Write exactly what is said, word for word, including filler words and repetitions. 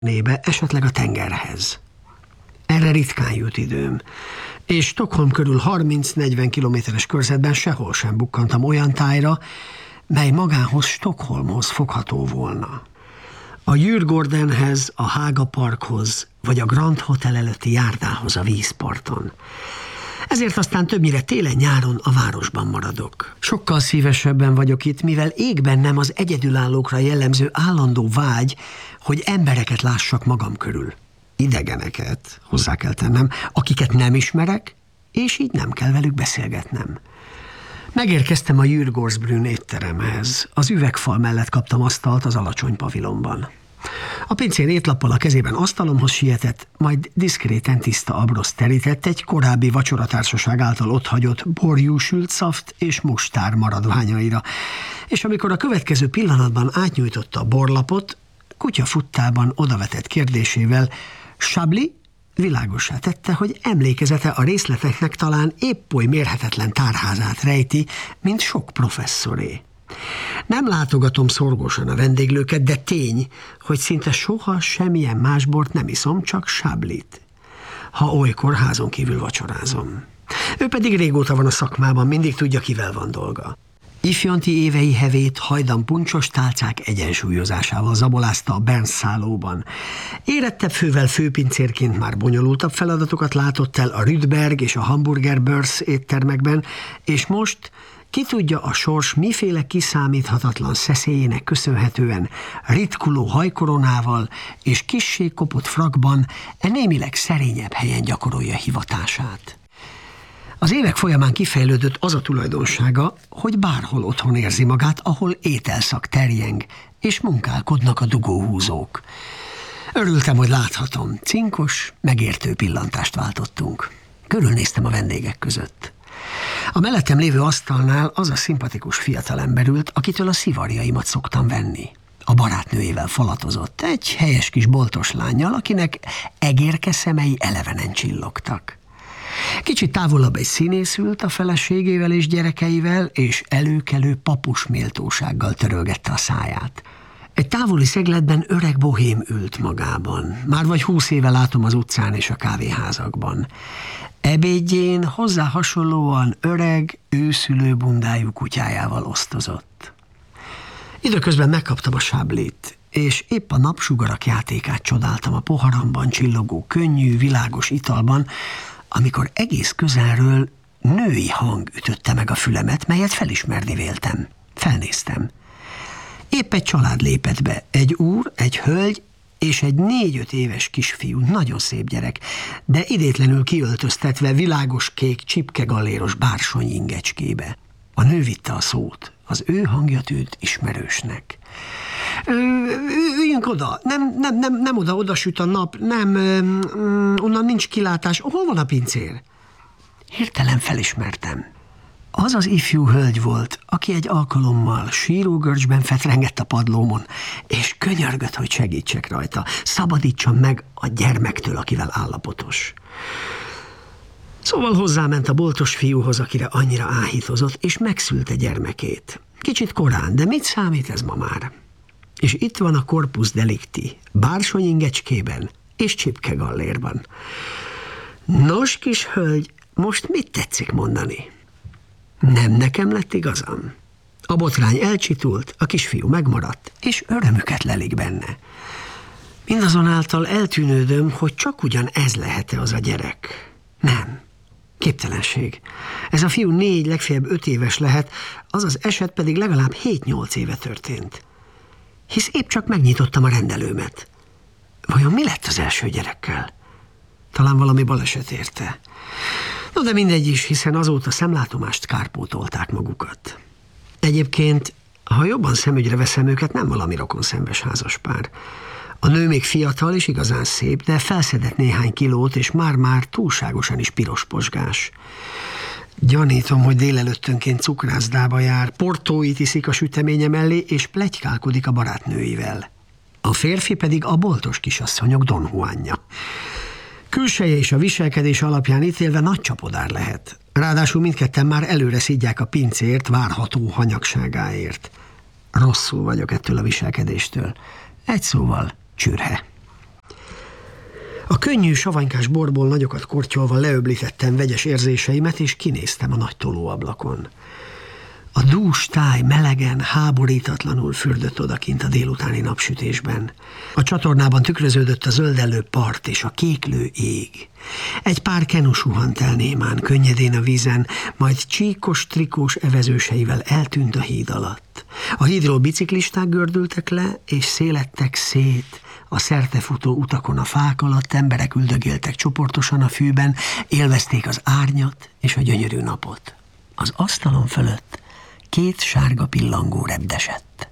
nébe, esetleg a tengerhez. Erre ritkán jut időm, és Stockholm körül harminc-negyven kilométeres körzetben sehol sem bukkantam olyan tájra, mely magához Stockholmhoz fogható volna. A Djurgårdenhez, a Haga Parkhoz, vagy a Grand Hotel előtti járdához a vízparton. Ezért aztán többnyire télen-nyáron a városban maradok. Sokkal szívesebben vagyok itt, mivel ég bennem az egyedülállókra jellemző állandó vágy, hogy embereket lássak magam körül. Idegeneket, hozzá kell tennem, akiket nem ismerek, és így nem kell velük beszélgetnem. Megérkeztem a Djurgårdsbrunn étteremhez. Az üvegfal mellett kaptam asztalt az alacsony pavilonban. A pincér étlappal a kezében asztalomhoz sietett, majd diszkréten tiszta abroszt terített egy korábbi vacsoratársaság által otthagyott borjú sült szaft és mustár maradványaira, és amikor a következő pillanatban átnyújtotta a borlapot, kutya futtában odavetett kérdésével Chablis világossá tette, hogy emlékezete a részleteknek talán épp oly mérhetetlen tárházát rejti, mint sok professzoré. Nem látogatom szorgosan a vendéglőket, de tény, hogy szinte soha semmilyen más bort nem iszom, csak Chablis-t. Ha olykor házon kívül vacsorázom. Ő pedig régóta van a szakmában, mindig tudja, kivel van dolga. Ifjonti évei hevét hajdan puncsos tálcák egyensúlyozásával zabolázta a Bern's szállóban. Érettebb fővel főpincérként már bonyolultabb feladatokat látott el a Rydberg és a Hamburger Börs éttermekben, és most ki tudja a sors miféle kiszámíthatatlan szeszélyének köszönhetően ritkuló hajkoronával és kissé kopott frakban e némileg szerényebb helyen gyakorolja hivatását. Az évek folyamán kifejlődött az a tulajdonsága, hogy bárhol otthon érzi magát, ahol ételszak terjeng, és munkálkodnak a dugóhúzók. Örültem, hogy láthatom. Cinkos, megértő pillantást váltottunk. Körülnéztem a vendégek között. A mellettem lévő asztalnál az a szimpatikus fiatalember ült, akitől a szivarjaimat szoktam venni. A barátnőjével falatozott, egy helyes kis boltos lánnyal, akinek egérke szemei elevenen csillogtak. Kicsit távolabb egy színész ült a feleségével és gyerekeivel, és előkelő papus méltósággal törölgette a száját. Egy távoli szegletben öreg bohém ült magában. Már vagy húsz éve látom az utcán és a kávéházakban. Ebédjén hozzá hasonlóan öreg, őszülő bundájú kutyájával osztozott. Időközben megkaptam a Chablis-t, és épp a napsugarak játékát csodáltam a poharamban csillogó, könnyű, világos italban, amikor egész közelről női hang ütötte meg a fülemet, melyet felismerni véltem. Felnéztem. Épp egy család lépett be, egy úr, egy hölgy és egy négy-öt éves kisfiú, nagyon szép gyerek, de idétlenül kiöltöztetve világos kék csipkegalléros bársony ingecskébe. A nő vitte a szót, az ő hangja tűnt ismerősnek. Ö, üljünk oda, nem, nem, nem, nem oda, oda süt a nap, nem, ö, ö, onnan nincs kilátás. Hol van a pincér? Hirtelen felismertem. Az az ifjú hölgy volt, aki egy alkalommal sírógörcsben fetrengett a padlómon, és könyörgött, hogy segítsek rajta, szabadítsam meg a gyermektől, akivel állapotos. Szóval hozzáment a boltos fiúhoz, akire annyira áhítozott, és megszülte gyermekét. Kicsit korán, de mit számít ez ma már? És itt van a corpus delicti, bársony ingecskében és csipkegallérban. Nos, kis hölgy, most mit tetszik mondani? Nem nekem lett igazam? A botrány elcsitult, a kisfiú megmaradt, és örömüket lelik benne. Mindazonáltal eltűnődöm, hogy csak ugyan ez lehet-e az a gyerek. Nem. Képtelenség. Ez a fiú négy, legfeljebb öt éves lehet, az az eset pedig legalább hét-nyolc éve történt. Hisz épp csak megnyitottam a rendelőmet. Vajon mi lett az első gyerekkel? Talán valami baleset érte. No, de mindegy is, hiszen azóta szemlátomást kárpótolták magukat. Egyébként, ha jobban szemügyre veszem őket, nem valami rokonszenves házaspár. A nő még fiatal és igazán szép, de felszedett néhány kilót, és már-már túlságosan is piros posgás. Gyanítom, hogy délelőttönként cukrászdába jár, portóit iszik a süteménye mellé, és pletykálkodik a barátnőivel. A férfi pedig a boltos kisasszonyok Don Juanja. Külseje és a viselkedés alapján ítélve nagy csapodár lehet. Ráadásul mindketten már előre szidják a pincért várható hanyagságáért. Rosszul vagyok ettől a viselkedéstől. Egy szóval csürhe. A könnyű savanykás borból nagyokat kortyolva leöblítettem vegyes érzéseimet, és kinéztem a nagy tolóablakon. A dús táj melegen, háborítatlanul fürdött odakint a délutáni napsütésben. A csatornában tükröződött a zöldelő part és a kéklő ég. Egy pár kenu suhant el némán, könnyedén a vízen, majd csíkos, trikós evezőseivel eltűnt a híd alatt. A hídról biciklisták gördültek le, és szélettek szét. A szerte-futó utakon a fák alatt emberek üldögéltek csoportosan a fűben, élvezték az árnyat és a gyönyörű napot. Az asztalon fölött két sárga pillangó repdesett.